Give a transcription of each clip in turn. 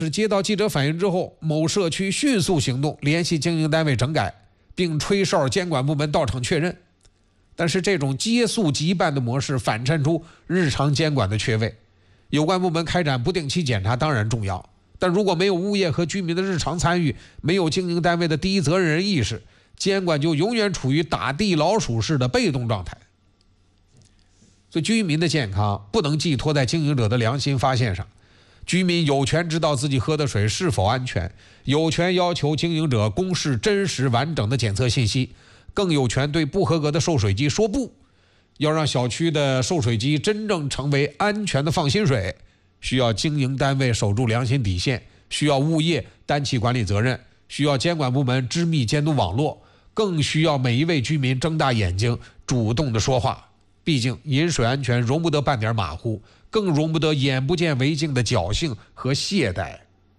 是接到记者反映之后，某社区迅速行动，联系经营单位整改，并吹哨监管部门到场确认。但是这种接诉即办的模式反衬出日常监管的缺位。有关部门开展不定期检查当然重要，但如果没有物业和居民的日常参与，没有经营单位的第一责任人意识，监管就永远处于打地老鼠式的被动状态。所以居民的健康不能寄托在经营者的良心发现上，居民有权知道自己喝的水是否安全，有权要求经营者公示真实完整的检测信息，更有权对不合格的受水机说不。要让小区的受水机真正成为安全的放心水，需要经营单位守住良心底线，需要物业担起管理责任，需要监管部门织密监督网络，更需要每一位居民睁大眼睛主动的说话。毕竟饮水安全容不得半点马虎，更容不得眼不见为净的侥幸和懈怠。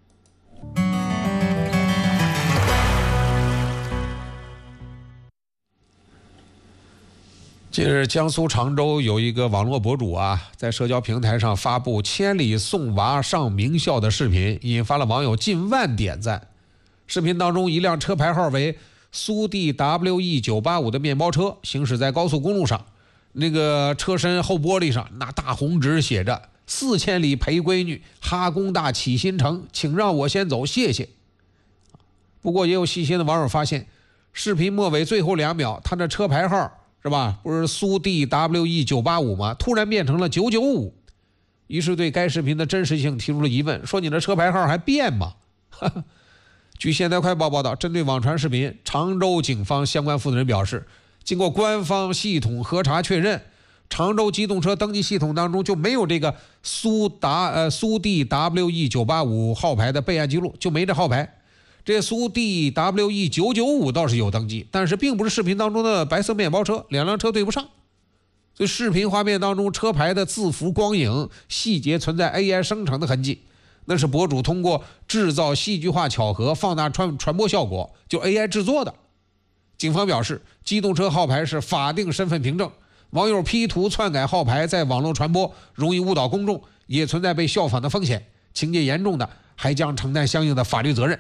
近日，江苏常州有一个网络博主在社交平台上发布千里送娃上名校的视频，引发了网友近万点赞。视频当中，一辆车牌号为苏 DWE985 的面包车行驶在高速公路上，那个车身后玻璃上那大红纸写着4000里陪闺女，哈工大启新城，请让我先走，谢谢。不过也有细心的网友发现，视频末尾最后2秒，他的车牌号是吧？不是苏 DWE985 吗？突然变成了995，于是对该视频的真实性提出了疑问，说你的车牌号还变吗？据现代快报报道，针对网传视频，常州警方相关负责人表示，经过官方系统核查确认，常州机动车登记系统当中就没有这个苏 DWE985 号牌的备案记录，就没这号牌。这苏 DWE995 倒是有登记，但是并不是视频当中的白色面包车，两辆车对不上。所以视频画面当中车牌的字符光影细节存在 AI 生成的痕迹，那是博主通过制造戏剧化巧合放大传播效果就 AI 制作的。警方表示，机动车号牌是法定身份凭证，网友 P 图篡改号牌在网络传播，容易误导公众，也存在被效仿的风险，情节严重的还将承担相应的法律责任。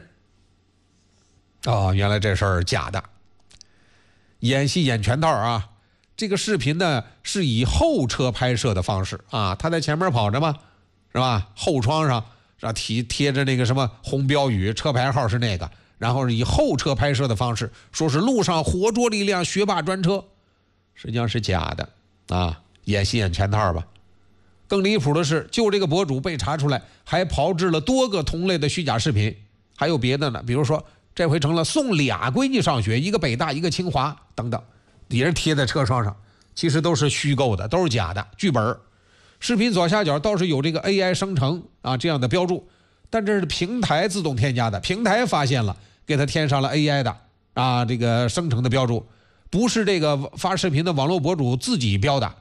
原来这事儿假的，演戏演全套这个视频呢是以后车拍摄的方式他在前面跑着嘛，是吧？后窗上贴着那个什么红标语，车牌号是那个，然后是以后车拍摄的方式，说是路上活捉了一辆学霸专车，实际上是假的演戏演全套吧。更离谱的是，就这个博主被查出来，还炮制了多个同类的虚假视频，还有别的呢，比如说这回成了送俩闺女上学，一个北大一个清华等等，也是贴在车窗上，其实都是虚构的，都是假的剧本。视频左下角倒是有这个 AI 生成这样的标注，但这是平台自动添加的，平台发现了给它添上了 AI 的这个生成的标注，不是这个发视频的网络博主自己标的。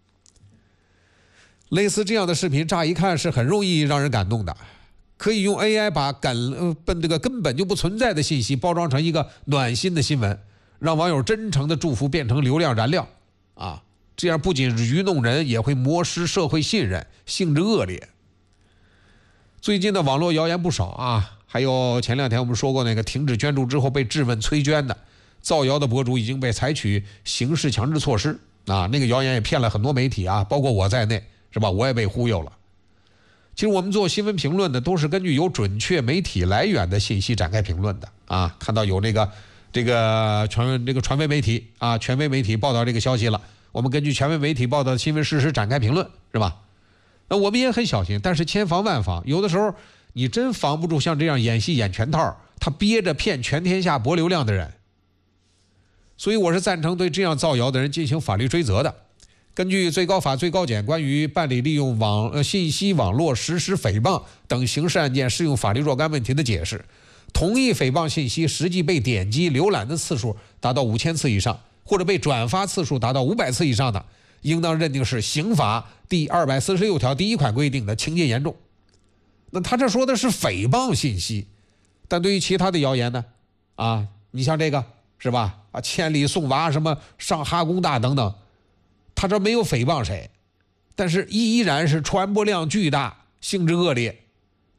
类似这样的视频乍一看是很容易让人感动的，可以用 AI 把这个根本就不存在的信息包装成一个暖心的新闻，让网友真诚的祝福变成流量燃料这样不仅愚弄人，也会磨失社会信任，性质恶劣。最近的网络谣言不少还有前2天我们说过那个停止捐助之后被质问催捐的造谣的博主已经被采取刑事强制措施那个谣言也骗了很多媒体包括我在内，是吧？我也被忽悠了。其实我们做新闻评论的都是根据有准确媒体来源的信息展开评论的看到有这个传媒媒体权威媒体报道这个消息了，我们根据权威媒体报道的新闻事实展开评论，是吧？那我们也很小心，但是千防万防，有的时候你真防不住像这样演戏演全套，他憋着骗全天下博流量的人。所以我是赞成对这样造谣的人进行法律追责的。根据最高法、最高检关于办理利用信息网络实施诽谤等刑事案件适用法律若干问题的解释，同一诽谤信息实际被点击浏览的次数达到5000次以上，或者被转发次数达到500次以上的，应当认定是刑法第246条第1款规定的情节严重。那他这说的是诽谤信息，但对于其他的谣言呢你像这个是吧千里送娃什么上哈工大等等，他这没有诽谤谁，但是依然是传播量巨大，性质恶劣。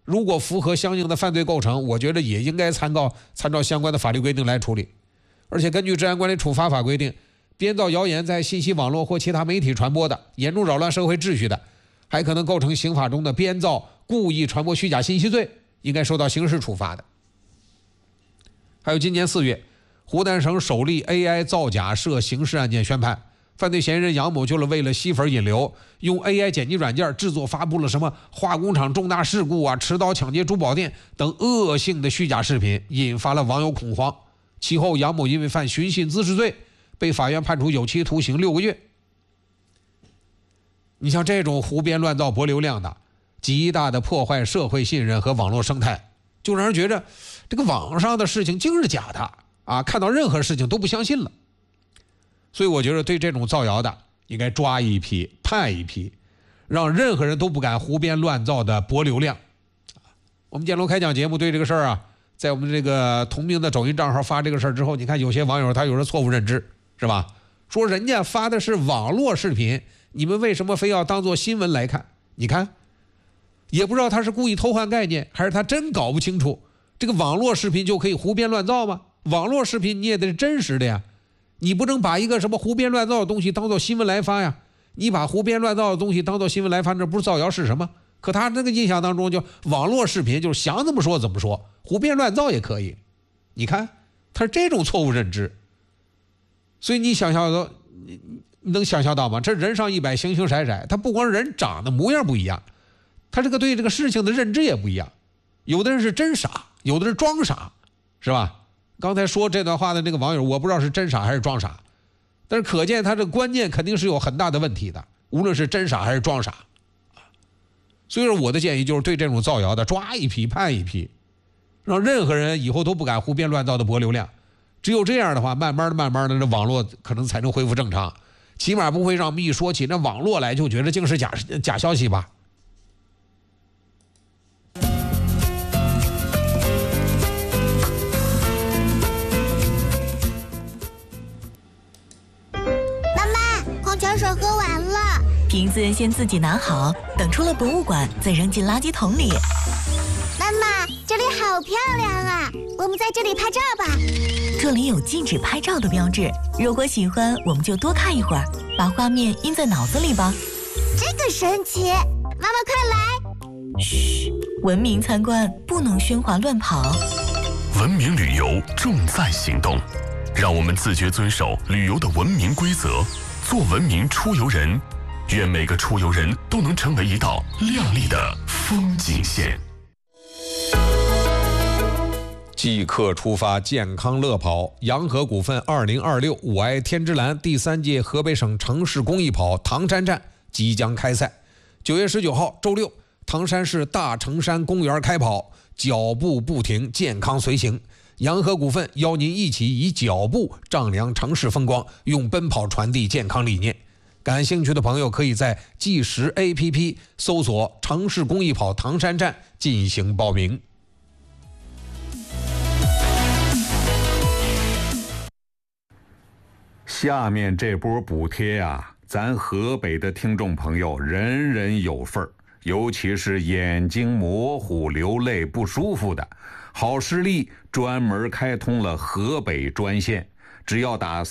如果符合相应的犯罪构成，我觉得也应该参照相关的法律规定来处理。而且根据治安管理处罚法规定，编造谣言在信息网络或其他媒体传播的，严重扰乱社会秩序的，还可能构成刑法中的编造、故意传播虚假信息罪，应该受到刑事处罚的。还有今年4月，湖南省首例 AI 造假涉刑事案件宣判，犯罪嫌疑人杨某就是为了吸粉引流，用 AI 剪辑软件制作发布了什么化工厂重大事故啊、持刀抢劫珠宝店等恶性的虚假视频，引发了网友恐慌。其后杨某因为犯寻衅滋事罪，被法院判处有期徒刑6个月。你像这种胡编乱造博流量的，极大的破坏社会信任和网络生态，就让人觉着这个网上的事情竟是假的啊，看到任何事情都不相信了。所以我觉得对这种造谣的应该抓一批判一批，让任何人都不敢胡编乱造的博流量。我们建楼开讲节目对这个事儿啊，在我们这个同名的抖音账号发这个事儿之后，你看有些网友他有了错误认知，是吧？说人家发的是网络视频，你们为什么非要当作新闻来看？你看也不知道他是故意偷换概念，还是他真搞不清楚这个网络视频就可以胡编乱造吗？网络视频你也得是真实的呀，你不能把一个什么胡编乱造的东西当作新闻来发呀。你把胡编乱造的东西当作新闻来发，这不是造谣是什么？可他那个印象当中，就网络视频就是想怎么说怎么说，胡编乱造也可以。你看他是这种错误认知。所以你想象到，你能想象到吗？这人上100，形形色色，他不光人长得模样不一样，他这个对这个事情的认知也不一样。有的人是真傻，有的人装傻，是吧？刚才说这段话的那个网友，我不知道是真傻还是装傻，但是可见他这个观念肯定是有很大的问题的，无论是真傻还是装傻。所以说我的建议就是对这种造谣的抓一批判一批，让任何人以后都不敢胡编乱造的博流量。只有这样的话，慢慢的这网络可能才能恢复正常，起码不会让我们一说起那网络来就觉得竟是假消息吧。 妈妈，矿泉水喝完了， 瓶子先自己拿好，等出了博物馆再扔进垃圾桶里。 妈妈，这里好漂亮啊，我们在这里拍照吧。 这里有禁止拍照的标志，如果喜欢我们就多看一会儿，把画面印在脑子里吧。 这个神奇，妈妈快来。 嘘，文明参观不能喧哗乱跑。 文明旅游重在行动，让我们自觉遵守旅游的文明规则，做文明出游人。愿每个出游人都能成为一道亮丽的风景线。 即刻出发，健康乐跑！洋河股份2026我爱天之蓝第3届河北省城市公益跑唐山站即将开赛。9月19号周六，唐山市大城山公园开跑，脚步不停，健康随行。洋河股份邀您一起以脚步丈量城市风光，用奔跑传递健康理念。感兴趣的朋友可以在计时 APP 搜索城市公益跑唐山站进行报名。 下面这波补贴啊，咱河北的听众朋友人人有份儿，尤其是眼睛模糊、流泪不舒服的，好视力专门开通了河北专线，只要打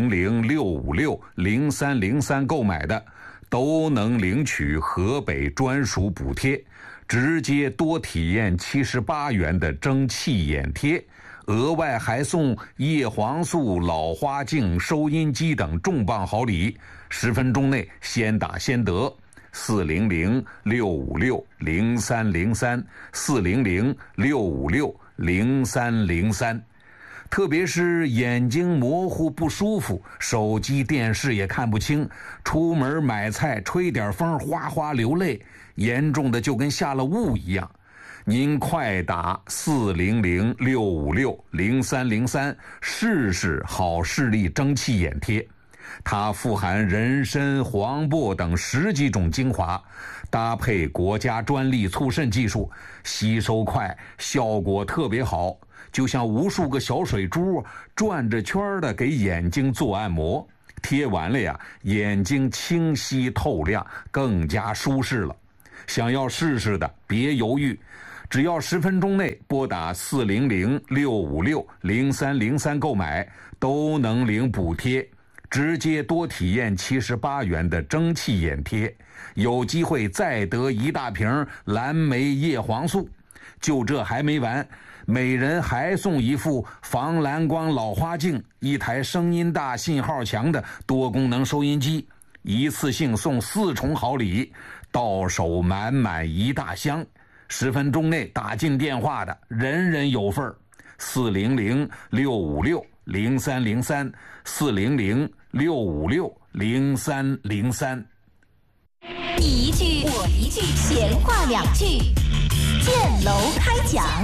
400-656-0303购买的，都能领取河北专属补贴，直接多体验78元的蒸汽眼贴。额外还送叶黄素、老花镜、收音机等重磅好礼，10分钟内先打先得。400-656-0303，400-656-0303。特别是眼睛模糊不舒服，手机电视也看不清，出门买菜吹点风哗哗流泪，严重的就跟下了雾一样。您快打400-656-0303试试好视力蒸汽眼贴，它富含人参、黄柏等10几种精华，搭配国家专利促渗技术，吸收快，效果特别好，就像无数个小水珠转着圈的给眼睛做按摩，贴完了呀，眼睛清晰透亮，更加舒适了。想要试试的别犹豫， 只要10分钟内拨打400-656-0303购买，都能领补贴，直接多体验78元的蒸汽眼贴，有机会再得1大瓶蓝莓叶黄素。就这还没完，每人还送一副防蓝光老花镜，一台声音大、信号强的多功能收音机，一次性送4重好礼，到手满满1大箱。10分钟内打进电话的，人人有份儿。400-656-0303 400-656-0303。 你一句我一句，闲话2句，建楼开讲。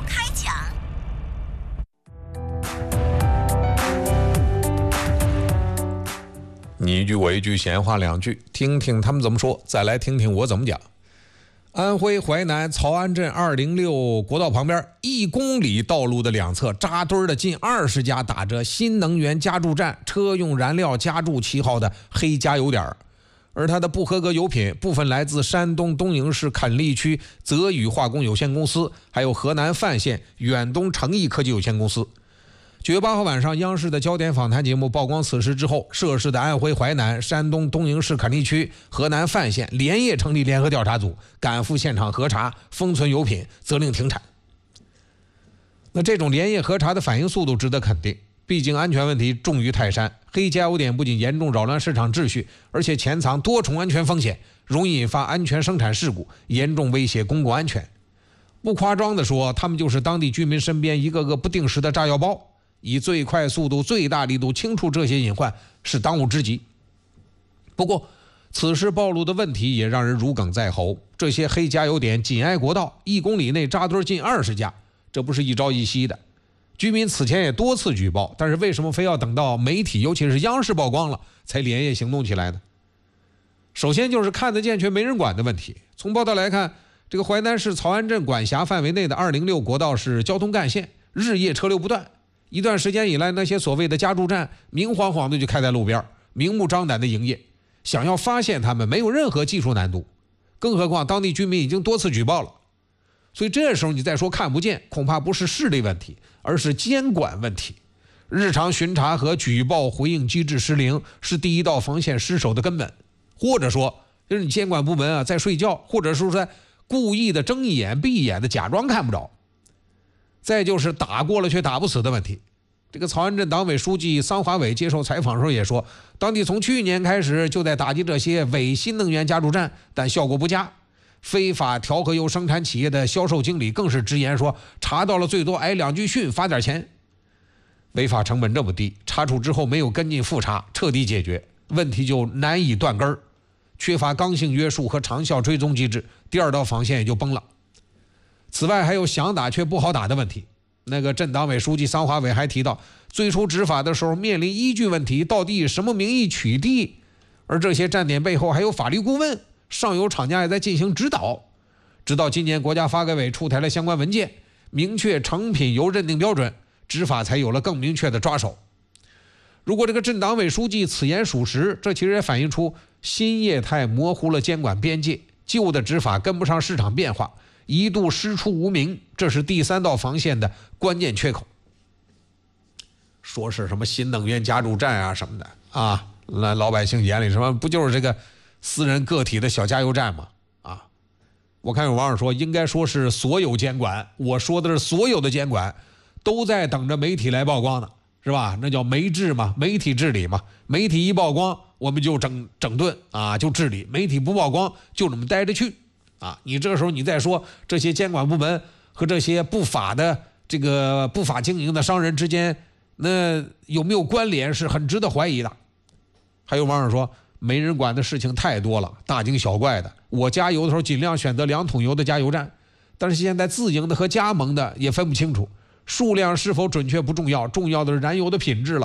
你一句我一句，闲话2句，听听他们怎么说，再来听听我怎么讲。安徽淮南曹安镇206国道旁边1公里道路的两侧扎堆的近20家打着新能源加注站车用燃料加注旗号的黑加油点，而它的不合格油品部分来自山东东营市垦利区泽宇化工有限公司，还有河南范县远东诚毅科技有限公司。9月8号晚上，央视的焦点访谈节目曝光此事之后，涉事的安徽淮南、山东东营市垦利区、河南范县连夜成立联合调查组，赶赴现场核查，封存油品，责令停产。那这种连夜核查的反应速度值得肯定，毕竟安全问题重于泰山。黑加油点不仅严重扰乱市场秩序，而且潜藏多重安全风险，容易引发安全生产事故，严重威胁公共安全。不夸张地说，他们就是当地居民身边一个个不定时的炸药包。以最快速度、最大力度清除这些隐患是当务之急。不过，此事暴露的问题也让人如鲠在喉。这些黑加油点紧挨国道，1公里内扎堆近20家，这不是一朝一夕的。居民此前也多次举报，但是为什么非要等到媒体，尤其是央视曝光了，才连夜行动起来呢？首先就是看得见却没人管的问题。从报道来看，这个淮南市曹安镇管辖范围内的206国道是交通干线，日夜车流不断。一段时间以来，那些所谓的加注站明晃晃的就开在路边，明目张胆的营业，想要发现他们没有任何技术难度，更何况当地居民已经多次举报了。所以这时候你再说看不见，恐怕不是视力问题，而是监管问题。日常巡查和举报回应机制失灵，是第一道防线失守的根本。或者说就是你监管部门在睡觉，或者说在故意的睁一眼闭一眼的假装看不着。再就是打过了却打不死的问题。这个曹安镇党委书记桑华伟接受采访的时候也说，当地从去年开始就在打击这些伪新能源加注站，但效果不佳。非法调和油生产企业的销售经理更是直言说，查到了最多挨2句训，罚点钱。违法成本这么低，查处之后没有跟进复查，彻底解决问题就难以断根儿，缺乏刚性约束和长效追踪机制，第2道防线也就崩了。此外还有想打却不好打的问题。那个镇党委书记桑华伟还提到，最初执法的时候面临依据问题，到底以什么名义取缔，而这些站点背后还有法律顾问，上游厂家也在进行指导。直到今年国家发改委出台了相关文件，明确成品油认定标准，执法才有了更明确的抓手。如果这个镇党委书记此言属实，这其实也反映出新业态模糊了监管边界，旧的执法跟不上市场变化，一度师出无名，这是第3道防线的关键缺口。说是什么新能源加注站啊什么的啊，那老百姓眼里什么不就是这个私人个体的小加油站吗？啊，我看有网友说应该说是所有监管，我说的是所有的监管都在等着媒体来曝光呢，是吧？那叫媒治嘛，媒体治理嘛。媒体一曝光，我们就整顿啊，就治理；媒体不曝光，就这么待着去。啊，你这时候你再说这些监管部门和这些不法经营的商人之间，那有没有关联是很值得怀疑的。还有网友说，没人管的事情太多了，大惊小怪的。我加油的时候尽量选择2桶油的加油站，但是现在自营的和加盟的也分不清楚，数量是否准确不重要，重要的是燃油的品质了。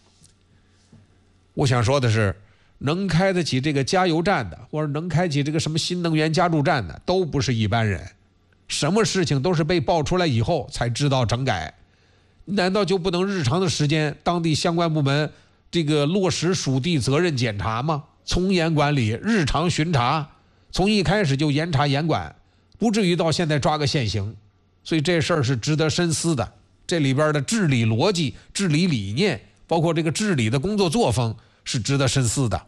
我想说的是，能开得起这个加油站的，或者能开起这个什么新能源加注站的，都不是一般人。什么事情都是被爆出来以后才知道整改，难道就不能日常的时间当地相关部门这个落实属地责任检查吗？从严管理，日常巡查，从一开始就严查严管， 不至于到现在抓个现行。所以这事儿是值得深思的，这里边的治理逻辑、治理理念，包括这个治理的工作作风是值得深思的。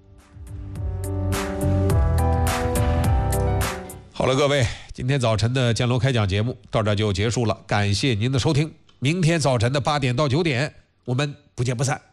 好了，各位，今天早晨的建楼开讲节目到这就结束了，感谢您的收听。明天早晨的8点到9点，我们不见不散。